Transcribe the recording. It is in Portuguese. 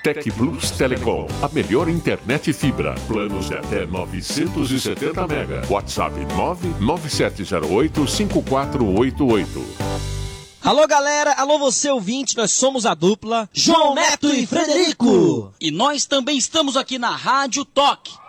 Tec Plus Telecom, a melhor internet fibra. Planos de até 970 mega. WhatsApp 997085488. Alô galera, alô você ouvinte, nós somos a dupla João Neto e Frederico. E nós também estamos aqui na Rádio Toque.